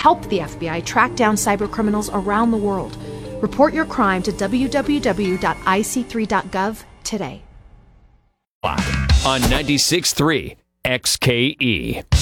help the FBI track down cybercriminals around the world. Report your crime to www.ic3.gov today. On 96.3 XKE.